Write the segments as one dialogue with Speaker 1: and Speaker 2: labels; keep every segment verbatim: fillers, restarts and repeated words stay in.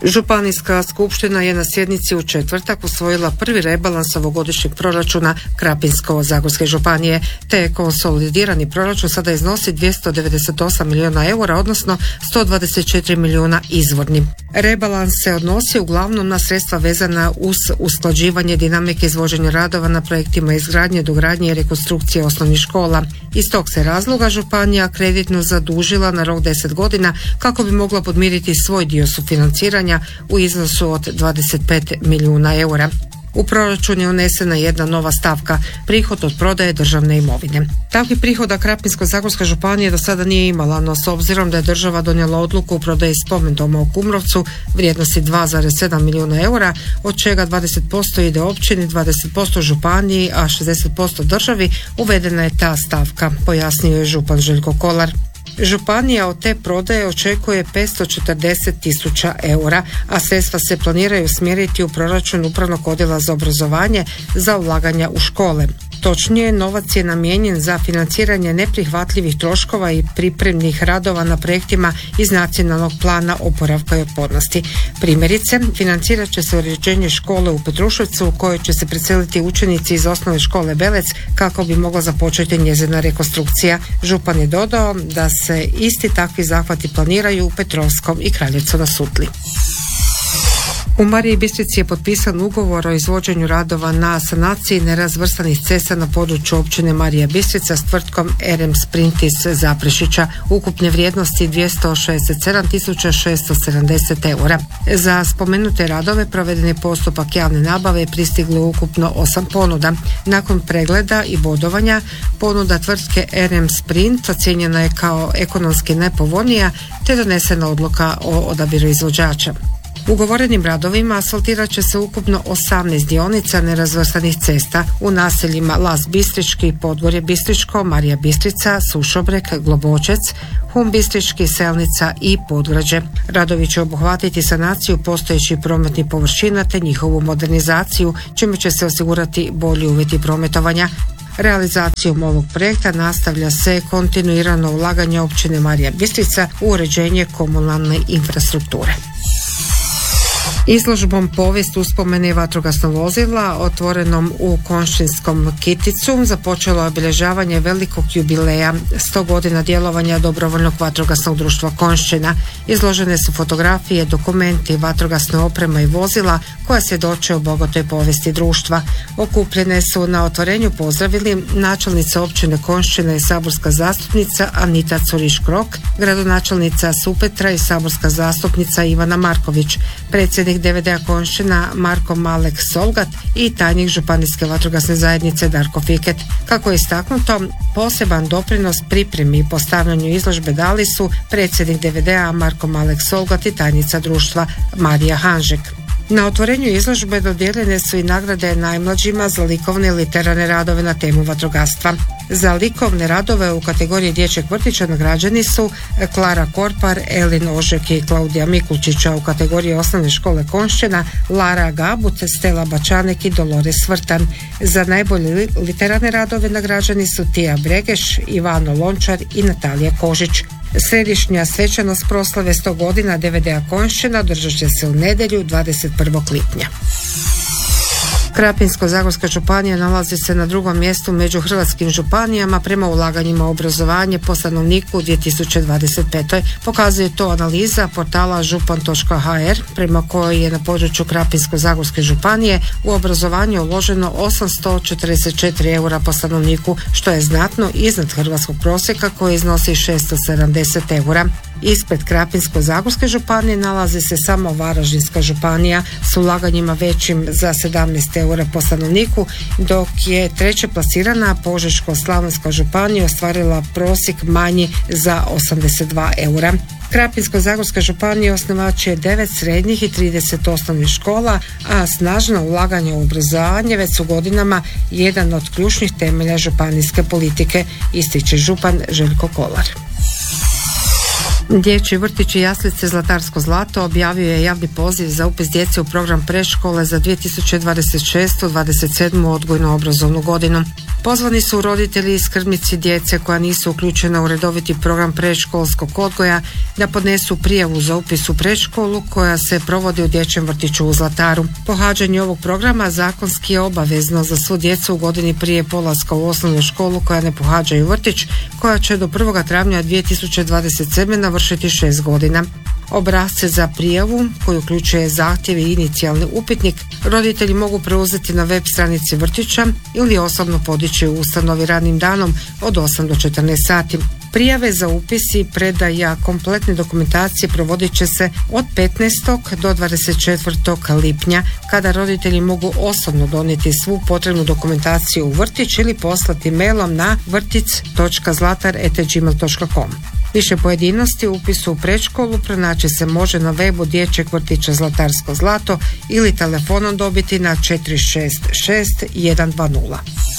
Speaker 1: Županijska skupština je na sjednici u četvrtak usvojila prvi rebalans ovogodišnjeg proračuna Krapinsko-zagorske županije, te konsolidirani proračun sada iznosi dvjesto devedeset osam milijuna eura, odnosno sto dvadeset četiri milijuna izvorni. Rebalans se odnosi uglavnom na sredstva vezana uz usklađivanje dinamike izvođenja radova na projektima izgradnje, dogradnje i rekonstrukcije osnovnih škola. Iz tog se razloga županija kreditno zadužila na rok deset godina kako bi mogla podmiriti svoj dio sufinanciranja u iznosu od dvadeset pet milijuna eura. U proračun je unesena jedna nova stavka, prihod od prodaje državne imovine. Takvih prihoda Krapinsko-zagorska županija do sada nije imala, no s obzirom da je država donijela odluku o prodaji spomendoma u Kumrovcu vrijednosti dva zarez sedam milijuna eura, od čega dvadeset posto ide općini, dvadeset posto županiji, a šezdeset posto državi, uvedena je ta stavka, pojasnio je župan Željko Kolar. Županija od te prodaje očekuje petsto četrdeset tisuća eura, a sredstva se planiraju usmjeriti u proračun Upravnog odjela za obrazovanje za ulaganja u škole. Točnije, novac je namijenjen za financiranje neprihvatljivih troškova i pripremnih radova na projektima iz Nacionalnog plana oporavka i otpornosti. Primjerice, financirat će se uređenje škole u Petruševcu u kojoj će se preseliti učenici iz osnovne škole Belec kako bi mogla započeti njezina rekonstrukcija. Župan je dodao da se isti takvi zahvati planiraju u Petrovskom i Kraljevcu na Sutli. U Mariji Bistrici je potpisan ugovor o izvođenju radova na sanaciji nerazvrstanih cesta na području općine Marija Bistrica s tvrtkom R M Sprint iz Zaprešića, ukupne vrijednosti dvjesto šezdeset sedam tisuća šesto sedamdeset eura. Za spomenute radove proveden je postupak javne nabave i pristiglo ukupno osam ponuda. Nakon pregleda i bodovanja, ponuda tvrtke R M Sprint ocijenjena je kao ekonomski najpovoljnija, te donesena odluka o odabiru izvođača. Ugovorenim radovima asfaltirat će se ukupno osamnaest dionica nerazvrstanih cesta u naseljima Las Bistrički, Podgorje Bistričko, Marija Bistrica, Sušobrek, Globočec, Hum Bistrički, Selnica i Podgrađe. Radovi će obuhvatiti sanaciju postojećih prometnih površina te njihovu modernizaciju, čime će se osigurati bolji uvjeti prometovanja. Realizacijom ovog projekta nastavlja se kontinuirano ulaganje općine Marija Bistrica u uređenje komunalne infrastrukture. Izložbom povijest uspomene vatrogasnog vozila otvorenom u Konjščinskom Kiticu započelo je obilježavanje velikog jubileja sto godina djelovanja dobrovoljnog vatrogasnog društva Konjščina. Izložene su fotografije, dokumenti, vatrogasna oprema i vozila koja svjedoče o bogatoj povijesti društva. Okupljene su na otvorenju pozdravili načelnica općine Konjščina i saborska zastupnica Anita Curiš-Krok, gradonačelnica Supetra i saborska zastupnica Ivana Marković, predsjednik D V D-a Konjščina Marko Malek Solgat i tajnik županijske vatrogasne zajednice Darko Fiket. Kako je istaknuto, poseban doprinos pripremi i postavljanju izložbe dali su predsjednik D V D-a Marko Malek Solgat i tajnica društva Marija Hanžek. Na otvorenju izložbe dodijeljene su i nagrade najmlađima za likovne i literarne radove na temu vatrogastva. Za likovne radove u kategoriji dječjeg vrtića nagrađeni su Klara Korpar, Elin Ožek i Klaudija Mikulčića, u kategoriji osnovne škole Konjščina Lara Gabut, Stela Bačanek i Dolores Vrtan. Za najbolje literarne radove nagrađeni su Tija Bregeš, Ivano Lončar i Natalija Kožić. Središnja svečanost proslave sto godina D V D-a Konjščina održat će se u nedjelju dvadeset prvog lipnja. Krapinsko-zagorska županija nalazi se na drugom mjestu među hrvatskim županijama prema ulaganjima u obrazovanje po stanovniku u dvije tisuće dvadeset petoj. Pokazuje to analiza portala župan točka ha er prema kojoj je na području Krapinsko-zagorske županije u obrazovanje uloženo osamsto četrdeset četiri eura po stanovniku, što je znatno iznad hrvatskog prosjeka koji iznosi šesto sedamdeset eura. Ispred Krapinsko-zagorske županije nalazi se samo Varaždinska županija s ulaganjima većim za sedamnaest eura po stanovniku, dok je treće plasirana Požeško-slavonska županija ostvarila prosjek manji za osamdeset dva eura. Krapinsko-zagorska županija osnivač je devet srednjih i trideset osnovnih škola, a snažno ulaganje u obrazovanje već su godinama jedan od ključnih temelja županijske politike, ističe župan Željko Kolar. Dječji vrtić i jaslice Zlatarsko zlato objavio je javni poziv za upis djece u program predškole za dvije tisuće dvadeset šeste dvadeset sedmu odgojno-obrazovnu godinu. Pozvani su roditelji i skrbnici djece koja nisu uključena u redoviti program predškolskog odgoja da podnesu prijavu za upis u predškolu koja se provodi u dječjem vrtiću u Zlataru. Pohađanje ovog programa zakonski je obavezno za svu djecu u godini prije polaska u osnovnu školu koja ne pohađaju vrtić, koja će do prvog travnja dvije tisuće dvadeset sedme navršiti šest godina. Obrasce za prijavu, koji uključuje zahtjev i inicijalni upitnik, roditelji mogu preuzeti na web stranici vrtića ili osobno podići u ustanovi radnim danom od osam do četrnaest sati. Prijave za upis i predaja kompletne dokumentacije provodit će se od petnaestog do dvadeset četvrtog lipnja, kada roditelji mogu osobno donijeti svu potrebnu dokumentaciju u vrtić ili poslati mailom na vrtic točka zlatar at gmail točka com. Više pojedinosti u upisu u predškolu pronaći se može na webu dječjeg vrtića Zlatarsko zlato ili telefonom dobiti na četiri šest šest jedan dva nula.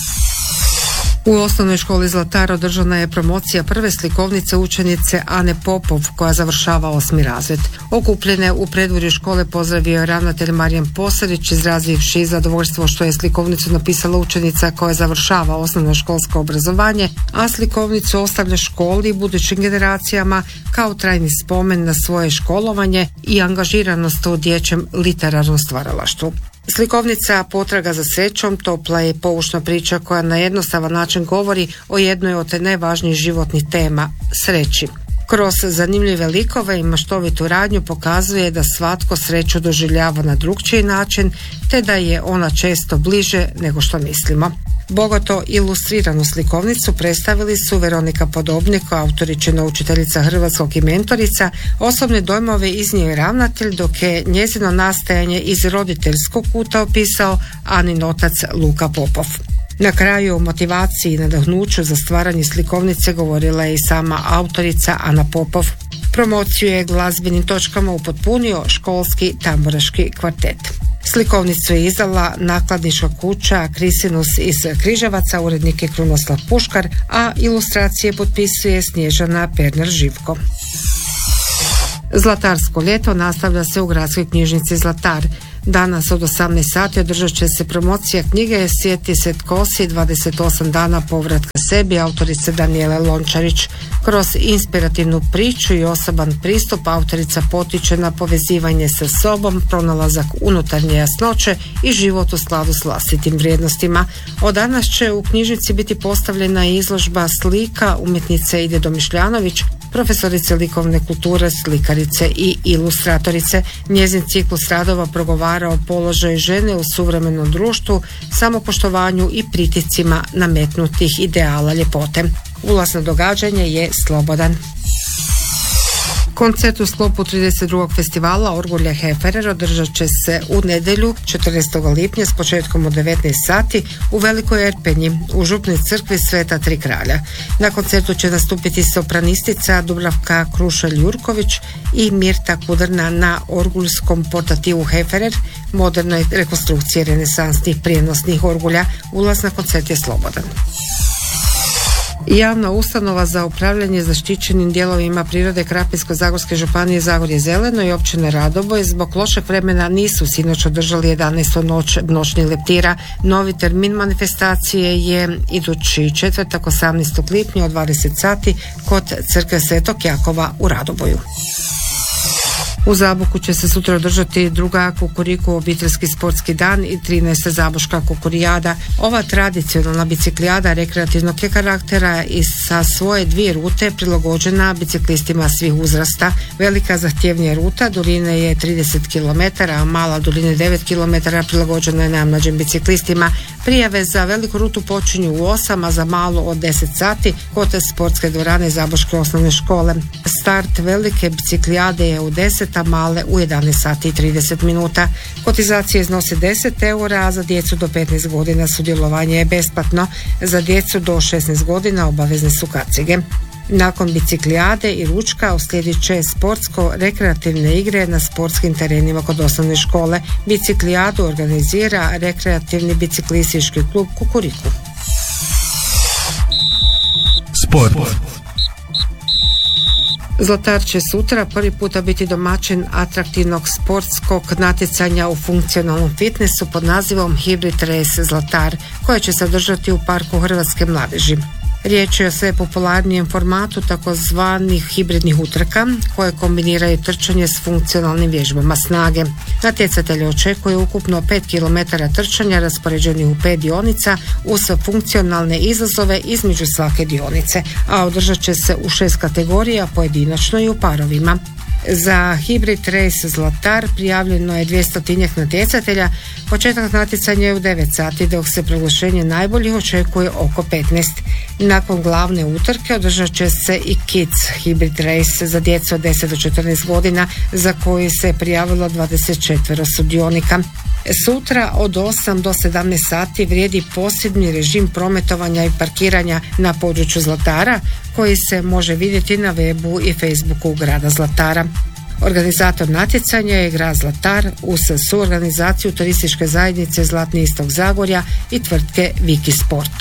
Speaker 1: U osnovnoj školi Zlatar održana je promocija prve slikovnice učenice Ane Popov koja završava osmi razred. Okupljene u predvorju škole pozdravio je ravnatelj Marijan Posarić, izrazivši zadovoljstvo što je slikovnicu napisala učenica koja završava osnovno školsko obrazovanje, a slikovnicu ostavlja školi i budućim generacijama kao trajni spomen na svoje školovanje i angažiranost u dječjem literarnom stvaralaštvu. Slikovnica Potraga za srećom topla je poučna priča koja na jednostavan način govori o jednoj od najvažnijih životnih tema, sreći. Kroz zanimljive likove i maštovitu radnju pokazuje da svatko sreću doživljava na drukčiji način, te da je ona često bliže nego što mislimo. Bogato ilustriranu slikovnicu predstavili su Veronika Podobnik, autoričina učiteljica hrvatskog i mentorica. Osobne dojmove iznio je ravnatelj, dok je njezino nastajanje iz roditeljskog kuta opisao Anin otac Luka Popov. Na kraju o motivaciji i nadahnuću za stvaranje slikovnice govorila je i sama autorica Ana Popov. Promociju je glazbenim točkama upotpunio školski tamburaški kvartet. Slikovnicu je izdala nakladnička kuća Krisinus iz Križevaca, urednik je Krunoslav Puškar, a ilustracije potpisuje Snježana Perner-Živko. Zlatarsko ljeto nastavlja se u gradskoj knjižnici Zlatar. Danas od osamnaest sati održat će se promocija knjige Sjeti se tko si, dvadeset osam dana povratka sebi, autorice Danijele Lončarić. Kroz inspirativnu priču i osoban pristup autorica potiče na povezivanje sa sobom, pronalazak unutarnje jasnoće i život u skladu s vlastitim vrijednostima. Od danas će u knjižnici biti postavljena izložba slika umjetnice Ide Domišljanović, profesorice likovne kulture, slikarice i ilustratorice. Njezin ciklus radova progovara o položaju žene u suvremenom društvu, samopoštovanju i pritiscima nametnutih ideala ljepote. Ulaz na događanje je slobodan. Koncert u sklopu trideset drugog festivala Orgulja Heferer održat će se u nedjelju četrnaestog lipnja s početkom od devetnaest sati u Velikoj Erpenji u župnoj crkvi Sveta Tri kralja. Na koncertu će nastupiti sopranistica Dubravka Krušelj-Jurković i Mirta Kudrna na orgulskom portativu Heferer, modernoj rekonstrukciji renesansnih prijenosnih orgulja. Ulaz na koncert je slobodan. Javna ustanova za upravljanje zaštićenim dijelovima prirode Krapinsko-zagorske županije Zagorje zeleno i općine Radoboj zbog lošeg vremena nisu sinoć održali jedanaestu noć noćnih leptira. Novi termin manifestacije je idući četvrtak osamnaestog lipnja od dvadeset sati kod crkve Svetog Jakova u Radoboju. U Zaboku će se sutra održati druga Kukuriku obiteljski sportski dan i trinaesta Zaboška kukurijada. Ova tradicionalna biciklijada rekreativnog je karaktera i sa svoje dvije rute prilagođena biciklistima svih uzrasta. Velika zahtjevnija ruta duljine je trideset kilometara, a mala duljine devet kilometara prilagođena je najmlađim biciklistima. Prijave za veliku rutu počinju u osam, a za malu od deset sati kod sportske dvorane Zaboške osnovne škole. Start velike biciklijade je u deset, a male u jedanaest sati i trideset minuta. Kotizacija iznosi deset eura, a za djecu do petnaest godina sudjelovanje je besplatno. Za djecu do šesnaest godina obavezne su kacige. Nakon biciklijade i ručka uslijedit će sportsko-rekreativne igre na sportskim terenima kod osnovne škole. Biciklijadu organizira rekreativni biciklistički klub Kukuriku.
Speaker 2: Sport.
Speaker 1: Zlatar će sutra prvi puta biti domaćin atraktivnog sportskog natjecanja u funkcionalnom fitnessu pod nazivom Hybrid Race Zlatar, koje će se održati u Parku Hrvatske mladeži. Riječ je o sve popularnijem formatu takozvanih hibridnih utrka koje kombiniraju trčanje s funkcionalnim vježbama snage. Natjecatelje očekuje ukupno pet kilometara trčanja raspoređenih u pet dionica uz funkcionalne izazove između svake dionice, a održat će se u šest kategorija pojedinačno i u parovima. Za Hybrid Race Zlatar prijavljeno je dvjestotinjak natjecatelja. Početak natjecanja je u devet sati, dok se proglašenje najboljih očekuje oko petnaest. Nakon glavne utrke održat će se i Kids Hybrid Race za djecu od deset do četrnaest godina, za koju se prijavilo dvadeset četiri sudionika. Sutra od osam do sedamnaest sati vrijedi posebni režim prometovanja i parkiranja na području Zlatara, koji se može vidjeti na webu i Facebooku grada Zlatara. Organizator natjecanja je grad Zlatar uz suorganizaciju turističke zajednice Zlatni istok Zagorja i tvrtke Viki Sport.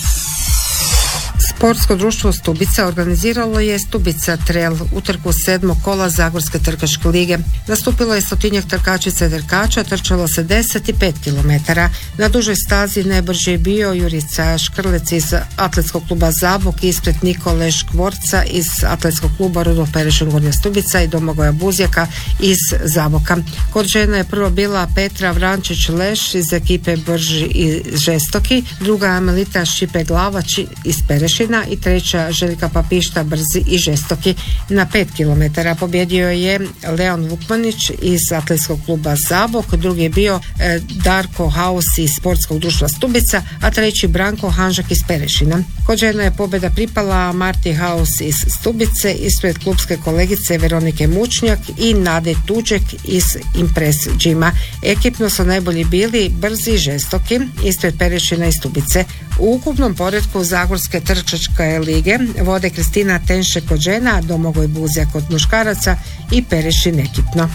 Speaker 1: Sportsko društvo Stubica organiziralo je Stubica Trail, utrku sedmog kola Zagorske trkačke lige. Nastupilo je stotinjak trkačica i trkača, trčalo se deset i pet kilometara. Na dužoj stazi najbrži je bio Jurica Škrlec iz atletskog kluba Zabok ispred Nikole Škvorca iz atletskog kluba Rudolf Perešin Gornja Stubica i Domagoja Buzjaka iz Zaboka. Kod žena je prvo bila Petra Vrančić-Leš iz ekipe Brži i Žestoki, druga Amelita Šipe-Glavač iz Perešina i treća Željka Papišta Brzi i Žestoki. Na pet kilometara pobjedio je Leon Vukmanić iz atletskog kluba Zabok, drugi je bio e, Darko Haus iz sportskog društva Stubica, a treći Branko Hanžak iz Perešina. Kod žena je pobjeda pripala Marti Haus iz Stubice ispred klubske kolegice Veronike Mučnjak i Nade Tuđek iz Impress Gyma. Ekipno su najbolji bili Brzi i Žestoki ispred Perešina i Stubice. U ukupnom poretku Zagorske trkačke lige vode Kristina Tenše kod žena, Domagoj Buzjak kod muškaraca i Perešin ekipno.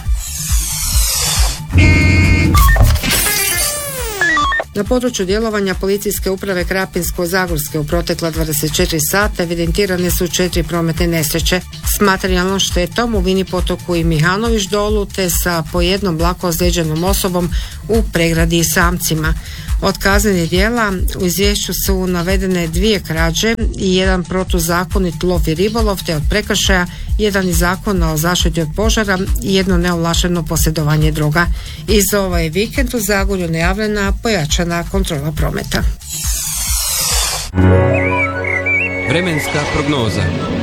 Speaker 1: Na području djelovanja policijske uprave Krapinsko-Zagorske u protekla dvadeset četiri sata evidentirane su četiri prometne nesreće s materijalnom štetom u Vini potoku i Mihanović dolu te sa po jednom lako ozlijeđenom osobom u Pregradi i Samcima. Od kaznenih djela u izvješću su navedene dvije krađe i jedan protuzakonit lov i ribolov, te od prekršaja jedan iz Zakona o zaštiti od požara i jedno neovlašteno posjedovanje droga. I za ovaj vikend u Zagorju najavljena pojačana kontrola prometa.
Speaker 2: Vremenska prognoza.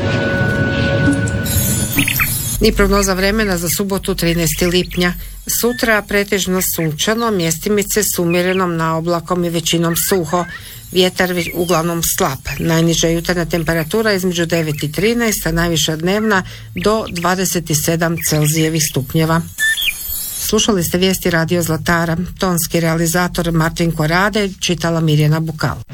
Speaker 1: I prognoza vremena za subotu trinaestog lipnja. Sutra pretežno sunčano, mjestimice s umjerenom naoblakom i većinom suho. Vjetar uglavnom slab. Najniža jutarnja temperatura između devet i trinaest, a najviša dnevna do dvadeset sedam Celzijevih stupnjeva. Slušali ste vijesti Radio Zlatara. Tonski realizator Martin Korade, čitala Mirjana Bukal.